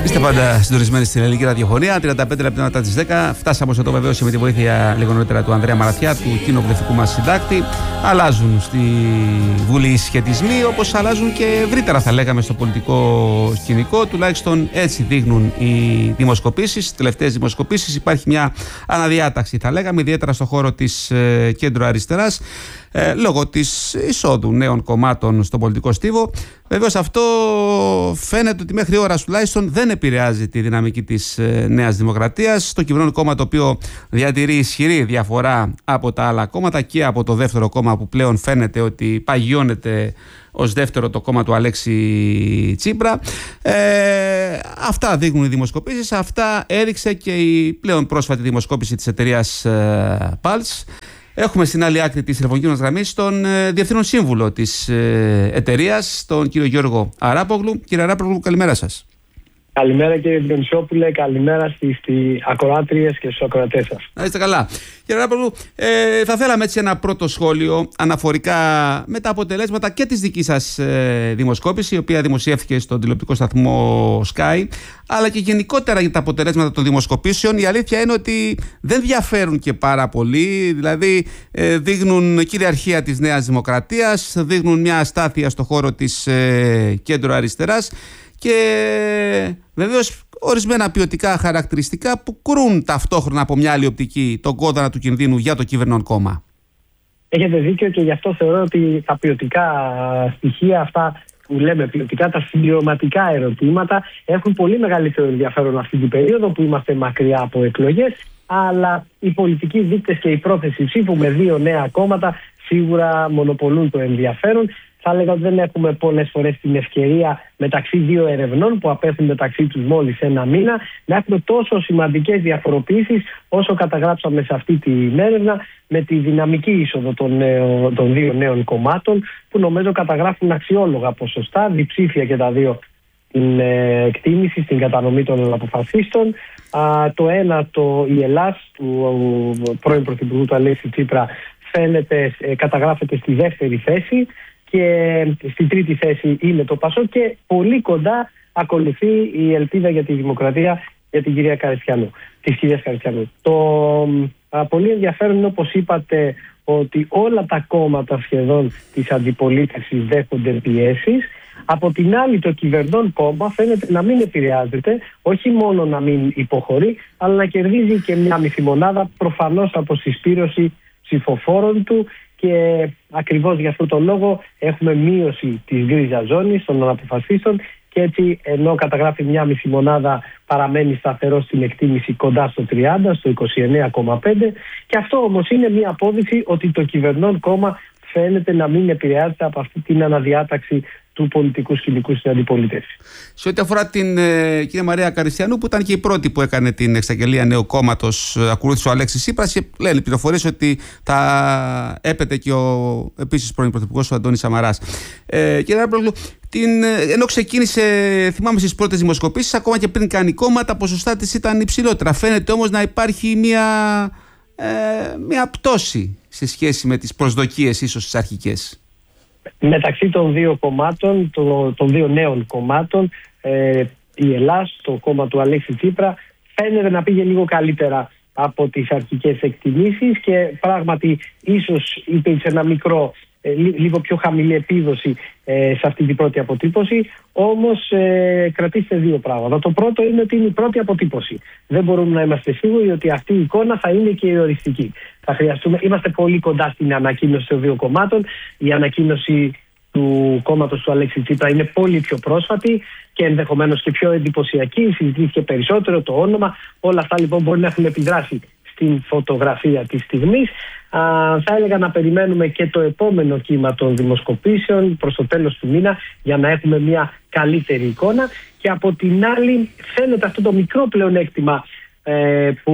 Είστε πάντα συντονισμένοι στην ελληνική ραδιοφωνία. 35 λεπτά μετά τις 10. Φτάσαμε στο βεβαίωση με τη βοήθεια λίγο νωρίτερα του Ανδρέα Μαραθιά, του κοινοβουλευτικού μας συντάκτη. Αλλάζουν στη Βουλή οι σχετισμοί, όπως αλλάζουν και ευρύτερα, θα λέγαμε, στο πολιτικό σκηνικό. Τουλάχιστον έτσι δείχνουν οι δημοσκοπήσεις. Στις τελευταίες δημοσκοπήσεις υπάρχει μια αναδιάταξη, θα λέγαμε, ιδιαίτερα στο χώρο της κέντρο-αριστεράς, λόγω της εισόδου νέων κομμάτων στον πολιτικό στίβο. Βεβαίως αυτό φαίνεται ότι μέχρι ώρας τουλάχιστον δεν επηρεάζει τη δυναμική της Νέας Δημοκρατίας. Το κυβερνών κόμμα, το οποίο διατηρεί ισχυρή διαφορά από τα άλλα κόμματα και από το δεύτερο κόμμα που πλέον φαίνεται ότι παγιώνεται ως δεύτερο, το κόμμα του Αλέξη Τσίπρα. Αυτά δείχνουν οι δημοσκοπήσεις. Αυτά έδειξε και η πλέον πρόσφατη δημοσκόπηση της εταιρείας Pulse. Έχουμε στην άλλη άκρη της τηλεφωνικής γραμμής τον Διευθύνων Σύμβουλο της εταιρείας, τον κύριο Γιώργο Αράπογλου. Κύριε Αράπογλου, καλημέρα σας. Καλημέρα κύριε Διονυσόπουλε, καλημέρα στις ακροάτριες και στους ακροατές σας. Να είστε καλά. Κύριε Αράπογλου, θα θέλαμε έτσι ένα πρώτο σχόλιο αναφορικά με τα αποτελέσματα και της δικής σας δημοσκόπηση, η οποία δημοσιεύθηκε στον τηλεοπτικό σταθμό Sky, αλλά και γενικότερα για τα αποτελέσματα των δημοσκοπήσεων. Η αλήθεια είναι ότι δεν διαφέρουν και πάρα πολύ, δηλαδή δείχνουν κυριαρχία της Νέας Δημοκρατίας, δείχνουν μια αστάθεια στο χώρο της κέντρο-αριστεράς και βεβαίως ορισμένα ποιοτικά χαρακτηριστικά που κρούν ταυτόχρονα από μια άλλη οπτική τον κόδωνα του κινδύνου για το κυβερνών κόμμα. Έχετε δίκιο και γι' αυτό θεωρώ ότι τα ποιοτικά στοιχεία αυτά που λέμε ποιοτικά, τα συμπληρωματικά ερωτήματα, έχουν πολύ μεγαλύτερο ενδιαφέρον αυτή την περίοδο που είμαστε μακριά από εκλογές, αλλά οι πολιτικοί δείκτες και η πρόθεση ψήφου με δύο νέα κόμματα σίγουρα μονοπολούν το ενδιαφέρον. Θα έλεγα ότι δεν έχουμε πολλές φορές την ευκαιρία μεταξύ δύο ερευνών που απέχουν μεταξύ τους μόλις ένα μήνα να έχουμε τόσο σημαντικές διαφοροποιήσεις όσο καταγράψαμε σε αυτή την έρευνα, με τη δυναμική είσοδο των δύο νέων κομμάτων που νομίζω καταγράφουν αξιόλογα ποσοστά, διψήφια και τα δύο την εκτίμηση στην κατανομή των αποφασίστων. Το ένα, η Ελλάς του πρώην Πρωθυπουργού του Αλέξη Τσίπρα, καταγράφεται στη δεύτερη θέση. Και στη τρίτη θέση είναι το ΠΑΣΟΚ και πολύ κοντά ακολουθεί η Ελπίδα για τη Δημοκρατία για την κυρία Καριστιανού, της κυρίας Καριστιανού. Το πολύ ενδιαφέρον είναι, όπως είπατε, ότι όλα τα κόμματα σχεδόν της αντιπολίτευσης δέχονται πιέσεις. Από την άλλη, το κυβερνών κόμμα φαίνεται να μην επηρεάζεται, όχι μόνο να μην υποχωρεί, αλλά να κερδίζει και μια μισή μονάδα, προφανώς από συσπήρωση ψηφοφόρων του. Και ακριβώς για αυτόν τον λόγο έχουμε μείωση της γκρίζας ζώνης των αναποφασίστων και έτσι, ενώ καταγράφει μια μισή μονάδα, παραμένει σταθερό στην εκτίμηση κοντά στο 30, στο 29,5, και αυτό όμως είναι μια απόδειξη ότι το κυβερνών κόμμα φαίνεται να μην επηρεάζεται από αυτή την αναδιάταξη του πολιτικού σκηνικού στην αντιπολίτευση. Σε ό,τι αφορά την κυρία Μαρία Καριστιανού, που ήταν και η πρώτη που έκανε την εξαγγελία νέου κόμματος, ακολούθησε ο Αλέξης Τσίπρας, και λένε πληροφορίες ότι θα έπεται και ο επίσης πρώην Πρωθυπουργός, ο Αντώνης Σαμαράς. Κύριε Ράπλογλου, ενώ ξεκίνησε, θυμάμαι, στις πρώτες δημοσκοπήσεις, ακόμα και πριν κάνει κόμμα, τα ποσοστά της ήταν υψηλότερα. Φαίνεται όμως να υπάρχει μια πτώση σε σχέση με τις προσδοκίες ίσως τις αρχικές. Μεταξύ των δύο κομμάτων, των δύο νέων κομμάτων, η Ελλάς, το κόμμα του Αλέξη Τσίπρα, φαίνεται να πήγε λίγο καλύτερα από τις αρχικές εκτιμήσεις και πράγματι ίσως υπήρξε ένα μικρό, λίγο πιο χαμηλή επίδοση σε αυτή την πρώτη αποτύπωση. Όμως κρατήστε δύο πράγματα. Το πρώτο είναι ότι είναι η πρώτη αποτύπωση. Δεν μπορούμε να είμαστε σίγουροι ότι αυτή η εικόνα θα είναι και η οριστική. Είμαστε πολύ κοντά στην ανακοίνωση των δύο κομμάτων. Η ανακοίνωση του κόμματος του Αλέξη Τσίπρα είναι πολύ πιο πρόσφατη και ενδεχομένως και πιο εντυπωσιακή. Συζητήθηκε περισσότερο το όνομα. Όλα αυτά λοιπόν μπορεί να έχουν επιδράσει στην φωτογραφία της στιγμής. Θα έλεγα να περιμένουμε και το επόμενο κύμα των δημοσκοπήσεων προς το τέλος του μήνα για να έχουμε μια καλύτερη εικόνα. Και από την άλλη φαίνεται αυτό το μικρό πλεονέκτημα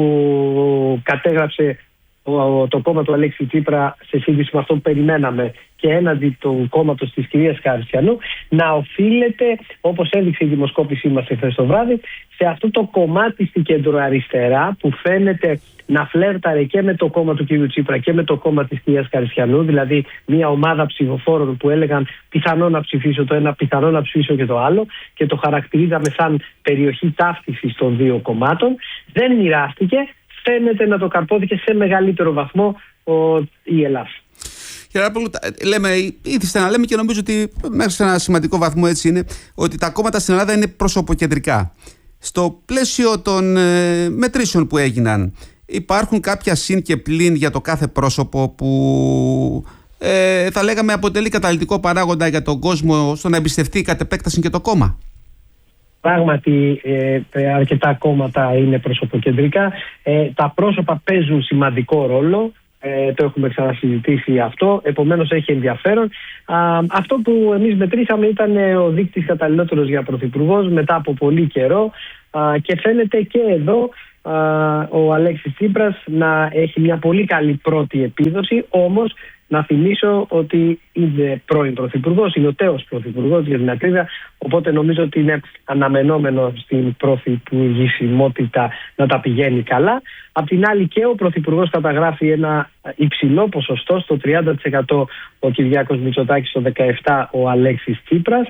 που κατέγραψε το κόμμα του Αλέξη Τσίπρα σε σύγκριση με αυτό που περιμέναμε και έναντι του κόμματος της κυρίας Χαριστιανού, να οφείλεται, όπως έδειξε η δημοσκόπησή μας χθες το βράδυ, σε αυτό το κομμάτι στην κεντροαριστερά που φαίνεται να φλέρταρε και με το κόμμα του κ. Τσίπρα και με το κόμμα της κυρίας Χαριστιανού, δηλαδή μια ομάδα ψηφοφόρων που έλεγαν πιθανό να ψηφίσω το ένα, πιθανό να ψηφίσω και το άλλο, και το χαρακτηρίζαμε σαν περιοχή ταύτισης των δύο κομμάτων. Δεν μοιράστηκε, φαίνεται να το καρπόθηκε σε μεγαλύτερο βαθμό η Ελλάδα. Κύριε Ράπολου, ήθιστε να λέμε, και νομίζω ότι μέχρι σε ένα σημαντικό βαθμό έτσι είναι, ότι τα κόμματα στην Ελλάδα είναι προσωποκεντρικά. Στο πλαίσιο των μετρήσεων που έγιναν, υπάρχουν κάποια συν και πλην για το κάθε πρόσωπο που θα λέγαμε αποτελεί καταλυτικό παράγοντα για τον κόσμο στο να εμπιστευτεί κατ' επέκταση και το κόμμα? Πράγματι, αρκετά κόμματα είναι προσωποκεντρικά. Τα πρόσωπα παίζουν σημαντικό ρόλο. Το έχουμε ξανασυζητήσει αυτό, επομένως έχει ενδιαφέρον. Αυτό που εμείς μετρήσαμε ήταν ο δείκτης καταλληλότερος για πρωθυπουργός μετά από πολύ καιρό, και φαίνεται και εδώ ο Αλέξης Τσίπρας να έχει μια πολύ καλή πρώτη επίδοση. Όμως να θυμίσω ότι είναι πρώην πρωθυπουργός, είναι ο τέος πρωθυπουργός για την ακρίβεια, οπότε νομίζω ότι είναι αναμενόμενο στην πρωθυπουργησιμότητα να τα πηγαίνει καλά. Απ' την άλλη και ο πρωθυπουργός καταγράφει ένα υψηλό ποσοστό, στο 30% ο Κυριάκος Μητσοτάκης, στο 17% ο Αλέξης Τσίπρας.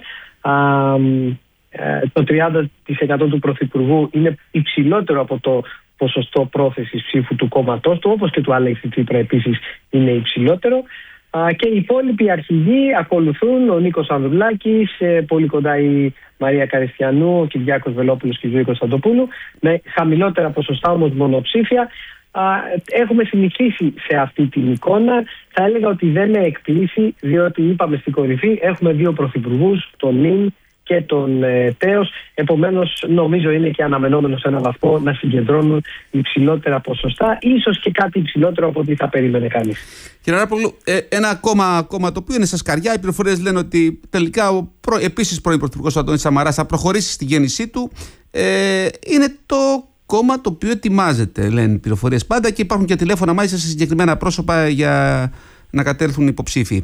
Το 30% του πρωθυπουργού είναι υψηλότερο από το ποσοστό πρόθεσης ψήφου του κόμματός του, όπως και του Αλέξη Τσίπρα επίσης είναι υψηλότερο. Και οι υπόλοιποι αρχηγοί ακολουθούν, ο Νίκος Ανδρουλάκης, πολύ κοντά η Μαρία Καριστιανού, ο Κυριάκος Βελόπουλος και η Ζωή Κωνσταντοπούλου, με χαμηλότερα ποσοστά όμως μονοψήφια. Έχουμε συνηθίσει σε αυτή την εικόνα. Θα έλεγα ότι δεν με εκπλήσει, διότι είπαμε στην κορυφή έχουμε δύο πρωθυπουργούς, τον νυν και τον τέος. Επομένως νομίζω είναι και αναμενόμενο σε έναν βαθμό να συγκεντρώνουν υψηλότερα ποσοστά, ίσως και κάτι υψηλότερο από ό,τι θα περίμενε κανείς. Κύριε Ράπολου, ένα ακόμα το οποίο είναι στα σκαριά. Οι πληροφορίες λένε ότι τελικά ο επίσης πρώην πρωθυπουργός ο Αντώνης Σαμαράς θα προχωρήσει στη γέννησή του. Είναι το κόμμα το οποίο ετοιμάζεται, λένε οι πληροφορίες πάντα, και υπάρχουν και τηλέφωνα μάλιστα σε συγκεκριμένα πρόσωπα για να κατέλθουν υποψήφοι.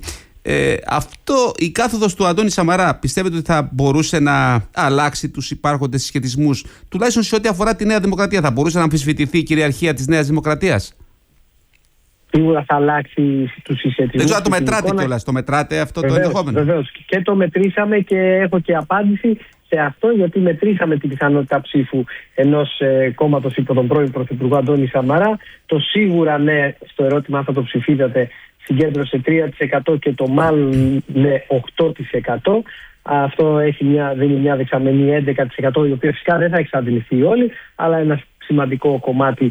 Η κάθοδος του Αντώνη Σαμαρά πιστεύετε ότι θα μπορούσε να αλλάξει τους υπάρχοντες συσχετισμούς, τουλάχιστον σε ό,τι αφορά τη Νέα Δημοκρατία? Θα μπορούσε να αμφισβητηθεί η κυριαρχία της Νέας Δημοκρατίας? Σίγουρα θα αλλάξει τους συσχετισμούς. Δεν ξέρω αν το μετράτε κιόλας. Το μετράτε αυτό? Βεβαίως, το ενδεχόμενο? Βεβαίως. Και το μετρήσαμε και έχω και απάντηση σε αυτό, γιατί μετρήσαμε την πιθανότητα ψήφου ενός κόμματος υπό τον πρώην πρωθυπουργό Αντώνη Σαμαρά. Το σίγουρα ναι στο ερώτημα αν θα το ψηφίζατε συγκέντρωσε 3% και το μάλλον ναι 8%. Αυτό δίνει μια δεξαμενή 11%, η οποία φυσικά δεν θα εξαντληθεί όλοι, αλλά ένα σημαντικό κομμάτι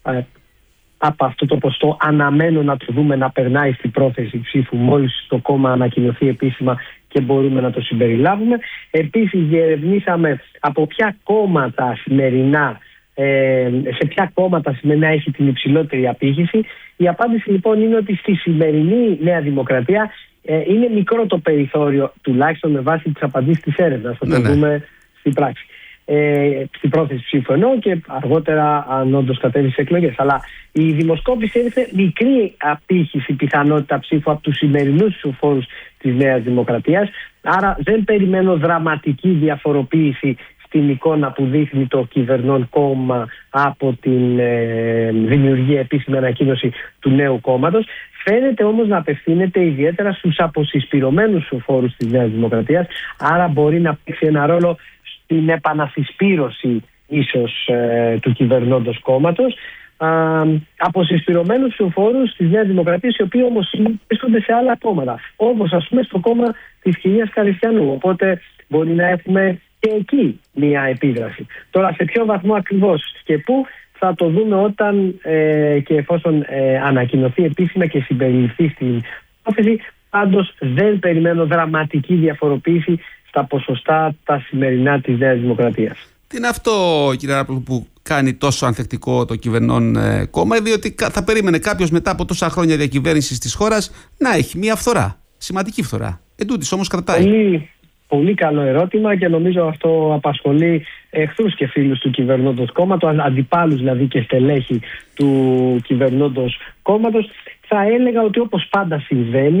από αυτό το ποστό αναμένω να το δούμε να περνάει στην πρόθεση ψήφου μόλις το κόμμα ανακοινωθεί επίσημα και μπορούμε να το συμπεριλάβουμε. Επίσης διερευνήσαμε από ποια κόμματα σημερινά, σε ποια κόμματα σημερινά έχει την υψηλότερη απήχηση. Η απάντηση λοιπόν είναι ότι στη σημερινή Νέα Δημοκρατία είναι μικρό το περιθώριο, τουλάχιστον με βάση τις απαντήσεις της έρευνας. Θα το δούμε στην πράξη. Στην πρόθεση ψήφου εννοώ, και αργότερα αν όντως κατέβει στις εκλογές. Αλλά η δημοσκόπηση έδειξε μικρή απήχηση πιθανότητα ψήφου από τους σημερινούς ψηφοφόρους της Νέας Δημοκρατίας. Άρα δεν περιμένω δραματική διαφοροποίηση στην εικόνα που δείχνει το κυβερνών κόμμα από την δημιουργία επίσημη ανακοίνωση του νέου κόμματος. Φαίνεται όμως να απευθύνεται ιδιαίτερα στους αποσυσπυρωμένους ψηφοφόρους της Νέας Δημοκρατίας, άρα μπορεί να παίξει ένα ρόλο στην επανασυσπύρωση ίσως του κυβερνώντος κόμματος. Αποσυσπυρωμένους ψηφοφόρους της Νέας Δημοκρατίας, οι οποίοι όμως βρίσκονται σε άλλα κόμματα, όπως ας πούμε στο κόμμα της κυρίας Καριστιανού. Οπότε μπορεί να έχουμε και εκεί μια επίδραση. Τώρα σε ποιο βαθμό ακριβώς και πού θα το δούμε όταν και εφόσον ανακοινωθεί επίσημα και συμπεριληφθεί στην πρόθεση. Πάντως δεν περιμένω δραματική διαφοροποίηση στα ποσοστά τα σημερινά της Νέας Δημοκρατίας. Τι είναι αυτό, κύριε Ράπολου, που κάνει τόσο ανθεκτικό το κυβερνών κόμμα? Διότι θα περίμενε κάποιος μετά από τόσα χρόνια διακυβέρνησης της χώρας να έχει μια φθορά, σημαντική φθορά. Εντούτοις όμως κρατάει. Πολύ καλό ερώτημα, και νομίζω αυτό απασχολεί εχθρούς και φίλους του κυβερνώντος κόμματος, αντιπάλους δηλαδή και στελέχη του κυβερνώντος κόμματος. Θα έλεγα ότι όπως πάντα συμβαίνει,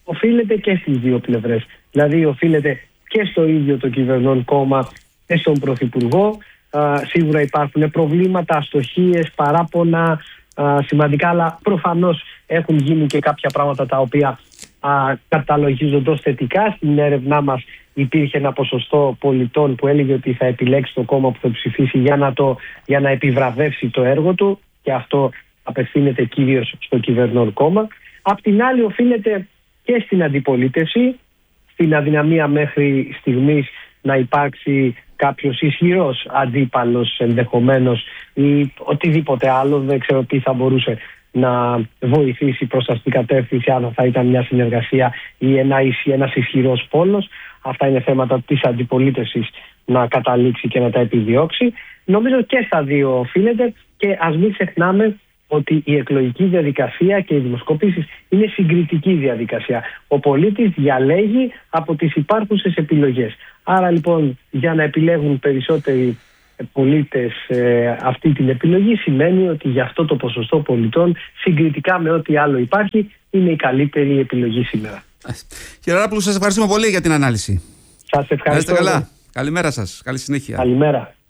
οφείλεται και στις δύο πλευρές. Δηλαδή οφείλεται και στο ίδιο το κυβερνών κόμμα και στον Πρωθυπουργό. Σίγουρα υπάρχουν προβλήματα, αστοχίες, παράπονα σημαντικά, αλλά προφανώς έχουν γίνει και κάποια πράγματα τα οποία καταλογίζονται ως θετικά. Στην έρευνά μας υπήρχε ένα ποσοστό πολιτών που έλεγε ότι θα επιλέξει το κόμμα που θα ψηφίσει για να επιβραβεύσει το έργο του, και αυτό απευθύνεται κυρίως στο κυβερνών κόμμα. Απ' την άλλη οφείλεται και στην αντιπολίτευση, στην αδυναμία μέχρι στιγμής να υπάρξει κάποιος ισχυρός αντίπαλος ενδεχομένως ή οτιδήποτε άλλο. Δεν ξέρω τι θα μπορούσε να βοηθήσει προς αυτή την κατεύθυνση, αν θα ήταν μια συνεργασία ή ένας ισχυρός πόλος. Αυτά είναι θέματα της αντιπολίτευσης να καταλήξει και να τα επιδιώξει. Νομίζω και στα δύο οφείλεται, και ας μην ξεχνάμε ότι η εκλογική διαδικασία και οι δημοσκοπήσεις είναι συγκριτική διαδικασία. Ο πολίτης διαλέγει από τις υπάρχουσες επιλογές. Άρα λοιπόν, για να επιλέγουν περισσότεροι πολίτες αυτή την επιλογή, σημαίνει ότι για αυτό το ποσοστό πολιτών, συγκριτικά με ό,τι άλλο υπάρχει, είναι η καλύτερη επιλογή σήμερα. Κύριε Ράπουλου, σας ευχαριστούμε πολύ για την ανάλυση. Σας ευχαριστώ. Να είστε καλά. Καλημέρα σας. Καλή συνέχεια. Καλημέρα.